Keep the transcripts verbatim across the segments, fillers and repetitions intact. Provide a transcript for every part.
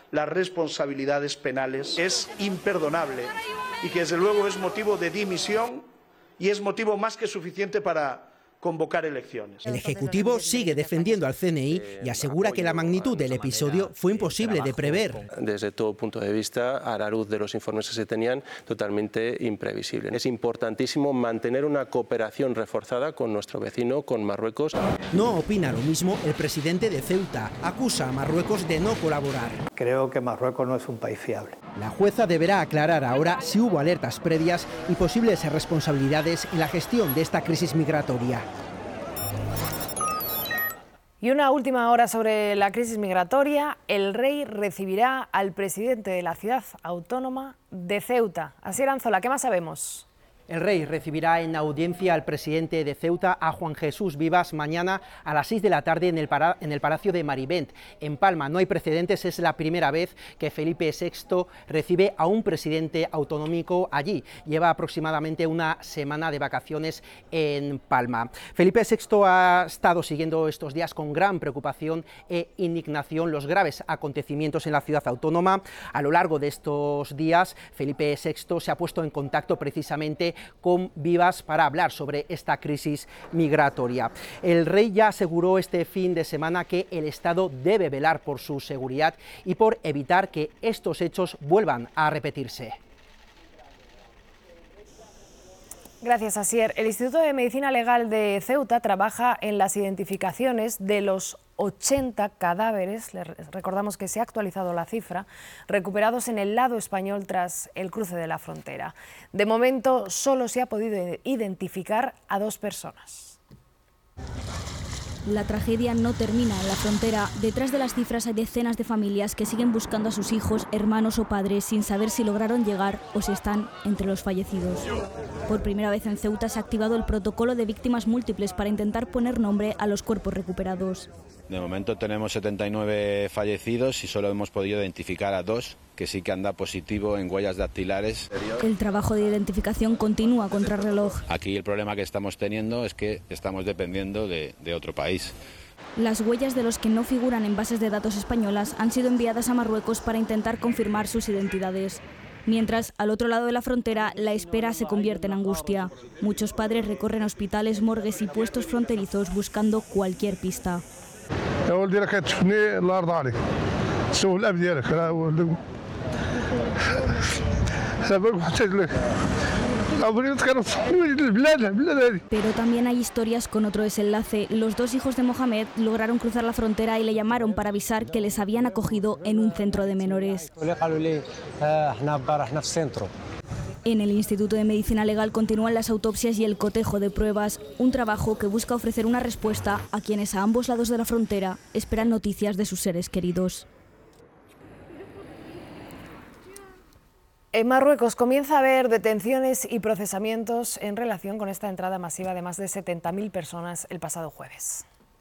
las responsabilidades penales es imperdonable y que desde luego es motivo de dimisión y es motivo más que suficiente para convocar elecciones. El Ejecutivo sigue defendiendo al C N I y asegura que la magnitud del episodio fue imposible de prever. Desde todo punto de vista, a la luz de los informes que se tenían, totalmente imprevisible. Es importantísimo mantener una cooperación reforzada con nuestro vecino, con Marruecos. No opina lo mismo el presidente de Ceuta. Acusa a Marruecos de no colaborar. Creo que Marruecos no es un país fiable. La jueza deberá aclarar ahora si hubo alertas previas y posibles responsabilidades en la gestión de esta crisis migratoria. Y una última hora sobre la crisis migratoria. El rey recibirá al presidente de la ciudad autónoma de Ceuta. Asier Anzola, ¿qué más sabemos? El rey recibirá en audiencia al presidente de Ceuta, a Juan Jesús Vivas, mañana a las seis de la tarde en el, para, en el Palacio de Marivent, en Palma. No hay precedentes, es la primera vez que Felipe sexto recibe a un presidente autonómico allí. Lleva aproximadamente una semana de vacaciones en Palma. Felipe sexto ha estado siguiendo estos días con gran preocupación e indignación los graves acontecimientos en la ciudad autónoma. A lo largo de estos días, Felipe sexto se ha puesto en contacto precisamente con Vivas para hablar sobre esta crisis migratoria. El rey ya aseguró este fin de semana que el Estado debe velar por su seguridad y por evitar que estos hechos vuelvan a repetirse. Gracias, Asier. El Instituto de Medicina Legal de Ceuta trabaja en las identificaciones de los ochenta cadáveres, les recordamos que se ha actualizado la cifra, recuperados en el lado español tras el cruce de la frontera. De momento solo se ha podido identificar a dos personas. La tragedia no termina en la frontera. Detrás de las cifras hay decenas de familias que siguen buscando a sus hijos, hermanos o padres sin saber si lograron llegar o si están entre los fallecidos. Por primera vez en Ceuta se ha activado el protocolo de víctimas múltiples para intentar poner nombre a los cuerpos recuperados. De momento tenemos setenta y nueve fallecidos y solo hemos podido identificar a dos, que sí que han dado positivo en huellas dactilares. El trabajo de identificación continúa contra reloj. Aquí el problema que estamos teniendo es que estamos dependiendo de, de otro país. Las huellas de los que no figuran en bases de datos españolas han sido enviadas a Marruecos para intentar confirmar sus identidades. Mientras, al otro lado de la frontera, la espera se convierte en angustia. Muchos padres recorren hospitales, morgues y puestos fronterizos buscando cualquier pista. Pero también hay historias con otro desenlace. Los dos hijos de Mohamed lograron cruzar la frontera y le llamaron para avisar que les habían acogido en un centro de menores. En el Instituto de Medicina Legal continúan las autopsias y el cotejo de pruebas, un trabajo que busca ofrecer una respuesta a quienes a ambos lados de la frontera esperan noticias de sus seres queridos. En Marruecos comienza a haber detenciones y procesamientos en relación con esta entrada masiva de más de setenta mil personas el pasado jueves.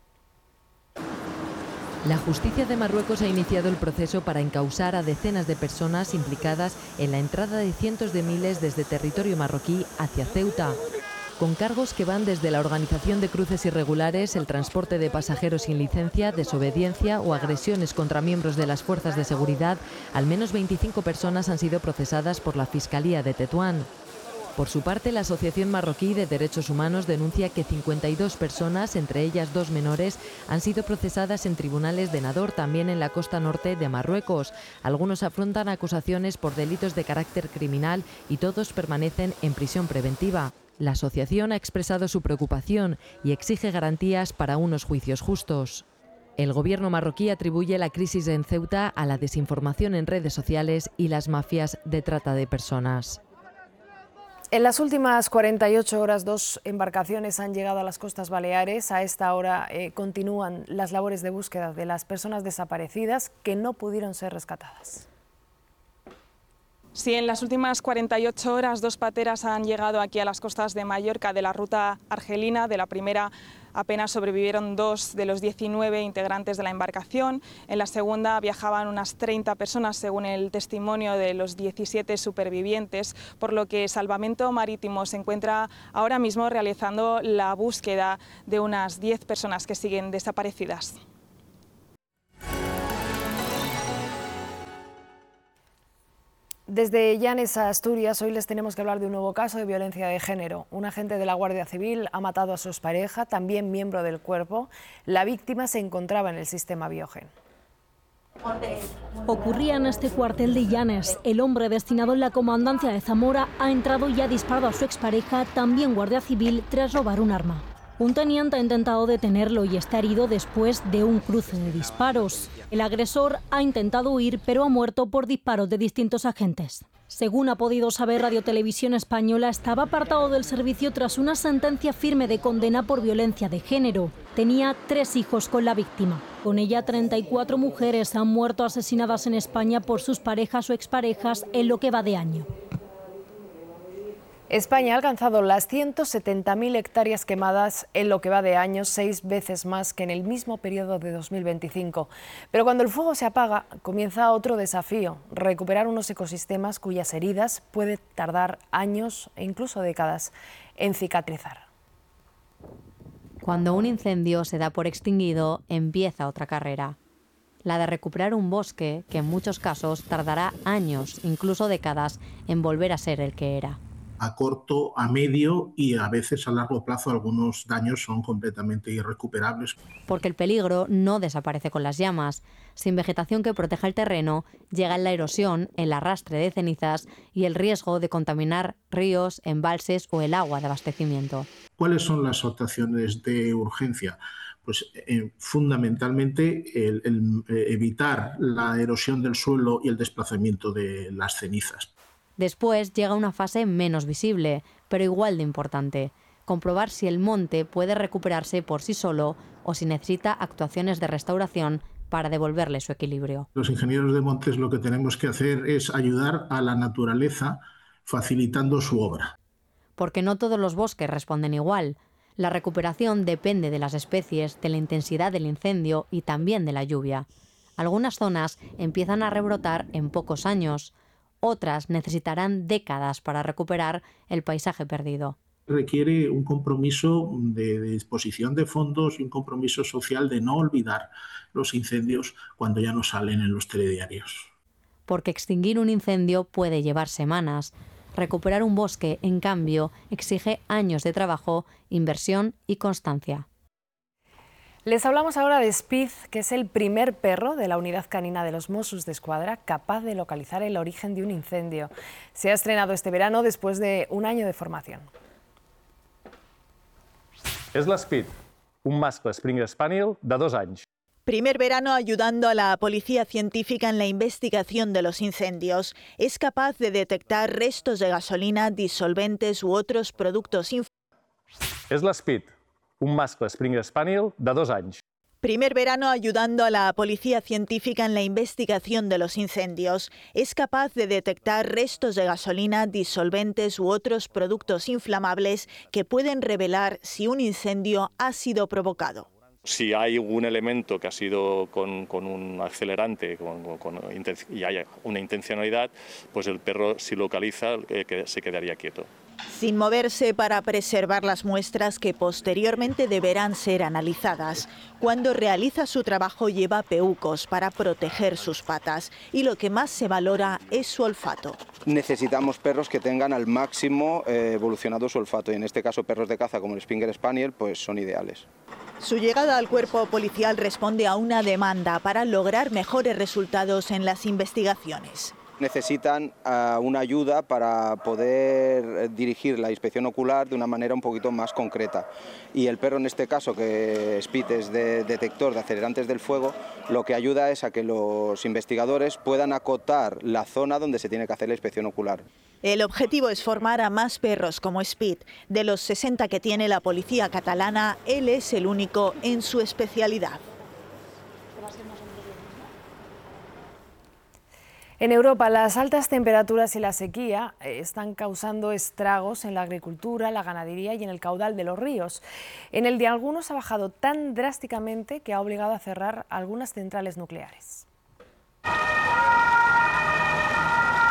La justicia de Marruecos ha iniciado el proceso para encausar a decenas de personas implicadas en la entrada de cientos de miles desde territorio marroquí hacia Ceuta, con cargos que van desde la organización de cruces irregulares, el transporte de pasajeros sin licencia, desobediencia o agresiones contra miembros de las fuerzas de seguridad. Al menos veinticinco personas han sido procesadas por la Fiscalía de Tetuán. Por su parte, la Asociación Marroquí de Derechos Humanos denuncia que cincuenta y dos personas, entre ellas dos menores, han sido procesadas en tribunales de Nador, también en la costa norte de Marruecos. Algunos afrontan acusaciones por delitos de carácter criminal y todos permanecen en prisión preventiva. La asociación ha expresado su preocupación y exige garantías para unos juicios justos. El gobierno marroquí atribuye la crisis en Ceuta a la desinformación en redes sociales y las mafias de trata de personas. En las últimas cuarenta y ocho horas, dos embarcaciones han llegado a las costas Baleares. A esta hora eh, continúan las labores de búsqueda de las personas desaparecidas que no pudieron ser rescatadas. Sí, en las últimas cuarenta y ocho horas, dos pateras han llegado aquí a las costas de Mallorca de la ruta argelina. De la primera apenas sobrevivieron dos de los diecinueve integrantes de la embarcación. En la segunda viajaban unas treinta personas, según el testimonio de los diecisiete supervivientes, por lo que Salvamento Marítimo se encuentra ahora mismo realizando la búsqueda de unas diez personas que siguen desaparecidas. Desde Llanes a Asturias, hoy les tenemos que hablar de un nuevo caso de violencia de género. Un agente de la Guardia Civil ha matado a su expareja, también miembro del cuerpo. La víctima se encontraba en el sistema Biogen. Ocurría en este cuartel de Llanes. El hombre destinado en la comandancia de Zamora ha entrado y ha disparado a su expareja, también Guardia Civil, tras robar un arma. Un teniente ha intentado detenerlo y está herido después de un cruce de disparos. El agresor ha intentado huir, pero ha muerto por disparos de distintos agentes. Según ha podido saber Radio Televisión Española, estaba apartado del servicio tras una sentencia firme de condena por violencia de género. Tenía tres hijos con la víctima. Con ella, treinta y cuatro mujeres han muerto asesinadas en España por sus parejas o exparejas en lo que va de año. España ha alcanzado las ciento setenta mil hectáreas quemadas en lo que va de año, seis veces más que en el mismo periodo de dos mil veinticinco. Pero cuando el fuego se apaga, comienza otro desafío: recuperar unos ecosistemas cuyas heridas puede tardar años e incluso décadas en cicatrizar. Cuando un incendio se da por extinguido, empieza otra carrera. La de recuperar un bosque que en muchos casos tardará años, incluso décadas, en volver a ser el que era. A corto, a medio y a veces a largo plazo algunos daños son completamente irrecuperables. Porque el peligro no desaparece con las llamas. Sin vegetación que proteja el terreno, llega la erosión, el arrastre de cenizas y el riesgo de contaminar ríos, embalses o el agua de abastecimiento. ¿Cuáles son las actuaciones de urgencia? Pues eh, fundamentalmente el, el, eh, evitar la erosión del suelo y el desplazamiento de las cenizas. Después llega una fase menos visible, pero igual de importante: comprobar si el monte puede recuperarse por sí solo o si necesita actuaciones de restauración para devolverle su equilibrio. Los ingenieros de montes lo que tenemos que hacer es ayudar a la naturaleza facilitando su obra. Porque no todos los bosques responden igual. La recuperación depende de las especies, de la intensidad del incendio y también de la lluvia. Algunas zonas empiezan a rebrotar en pocos años. Otras necesitarán décadas para recuperar el paisaje perdido. Requiere un compromiso de, de disposición de fondos y un compromiso social de no olvidar los incendios cuando ya no salen en los telediarios. Porque extinguir un incendio puede llevar semanas. Recuperar un bosque, en cambio, exige años de trabajo, inversión y constancia. Les hablamos ahora de Speed, que es el primer perro de la unidad canina de los Mossos d'Esquadra capaz de localizar el origen de un incendio. Se ha estrenado este verano después de un año de formación. És l'Speed, un mascle Springer Spaniel de dos anys. Primer verano ayudando a la policía científica en la investigación de los incendios. Es capaz de detectar restos de gasolina, disolventes u otros productos inflamables. És l'Speed, un mascle Springer Spaniel de dos anys. Primer verano ayudando a la policía científica en la investigación de los incendios. Es capaz de detectar restos de gasolina, disolventes u otros productos inflamables que pueden revelar si un incendio ha sido provocado. Si hay un elemento que ha sido con, con un acelerante con, con, y hay una intencionalidad, pues el perro, si localiza, eh, que se quedaría quieto. Sin moverse para preservar las muestras que posteriormente deberán ser analizadas. Cuando realiza su trabajo lleva peucos para proteger sus patas y lo que más se valora es su olfato. Necesitamos perros que tengan al máximo eh, evolucionado su olfato y en este caso perros de caza como el Springer Spaniel pues son ideales. Su llegada al cuerpo policial responde a una demanda para lograr mejores resultados en las investigaciones. Necesitan uh, una ayuda para poder dirigir la inspección ocular de una manera un poquito más concreta. Y el perro, en este caso, que Speed es de detector de acelerantes del fuego, lo que ayuda es a que los investigadores puedan acotar la zona donde se tiene que hacer la inspección ocular. El objetivo es formar a más perros como Speed. De los sesenta que tiene la policía catalana, él es el único en su especialidad. En Europa, las altas temperaturas y la sequía están causando estragos en la agricultura, la ganadería y en el caudal de los ríos. En el de algunos ha bajado tan drásticamente que ha obligado a cerrar algunas centrales nucleares.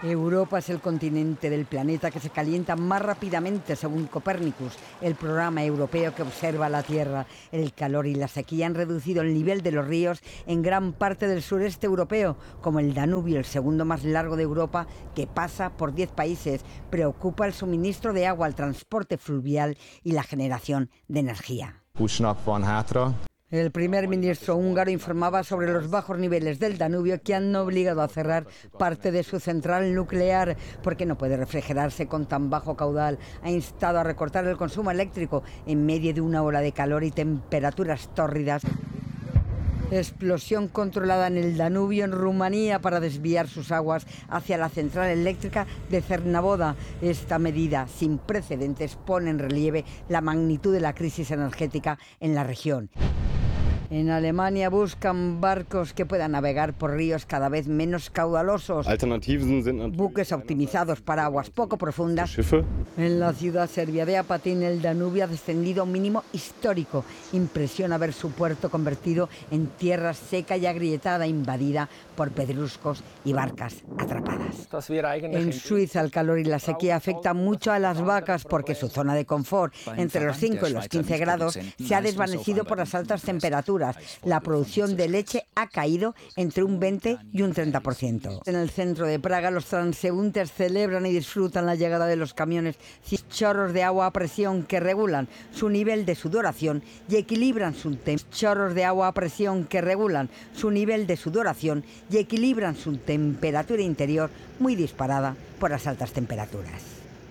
Europa es el continente del planeta que se calienta más rápidamente, según Copernicus, el programa europeo que observa la Tierra. El calor y la sequía han reducido el nivel de los ríos en gran parte del sureste europeo, como el Danubio, el segundo más largo de Europa, que pasa por diez países. Preocupa el suministro de agua, el transporte fluvial y la generación de energía. El primer ministro húngaro informaba sobre los bajos niveles del Danubio que han obligado a cerrar parte de su central nuclear porque no puede refrigerarse con tan bajo caudal. Ha instado a recortar el consumo eléctrico en medio de una ola de calor y temperaturas tórridas. Explosión controlada en el Danubio, en Rumanía, para desviar sus aguas hacia la central eléctrica de Cernavoda. Esta medida, sin precedentes, pone en relieve la magnitud de la crisis energética en la región. En Alemania buscan barcos que puedan navegar por ríos cada vez menos caudalosos. Buques optimizados para aguas poco profundas. En la ciudad serbia de Apatín, el Danubio ha descendido a un mínimo histórico. Impresiona ver su puerto convertido en tierra seca y agrietada, invadida por pedruscos y barcas atrapadas. En Suiza, el calor y la sequía afectan mucho a las vacas porque su zona de confort, entre los cinco y los quince grados, se ha desvanecido por las altas temperaturas. La producción de leche ha caído entre un veinte y un treinta por ciento. En el centro de Praga, los transeúntes celebran y disfrutan la llegada de los camiones chorros de agua a presión que regulan su nivel de sudoración y equilibran su tem- chorros de agua a presión que regulan su nivel de sudoración y equilibran su temperatura interior muy disparada por las altas temperaturas.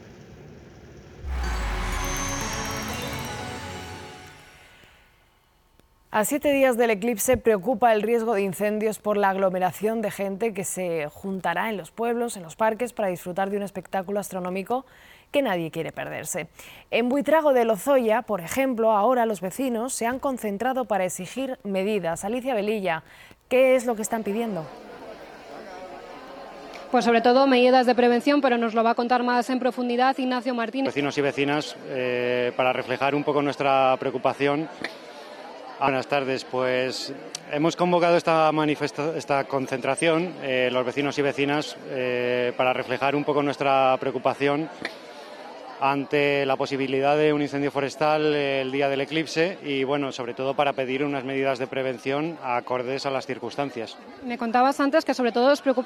A siete días del eclipse preocupa el riesgo de incendios por la aglomeración de gente que se juntará en los pueblos, en los parques, para disfrutar de un espectáculo astronómico que nadie quiere perderse. En Buitrago de Lozoya, por ejemplo, ahora los vecinos se han concentrado para exigir medidas. Alicia Velilla, ¿qué es lo que están pidiendo? Pues sobre todo medidas de prevención, pero nos lo va a contar más en profundidad Ignacio Martínez. Vecinos y vecinas, eh, para reflejar un poco nuestra preocupación. Buenas tardes, pues hemos convocado esta, manifesta esta concentración, eh, los vecinos y vecinas, eh, para reflejar un poco nuestra preocupación ante la posibilidad de un incendio forestal eh, el día del eclipse y, bueno, sobre todo para pedir unas medidas de prevención acordes a las circunstancias. Me contabas antes que sobre todo os preocupa